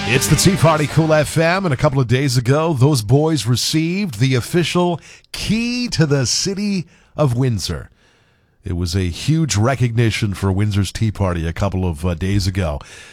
It's the Tea Party Cool FM, and a couple of days ago, those boys received the official key to the city of Windsor. It was a huge recognition for Windsor's Tea Party a couple of days ago.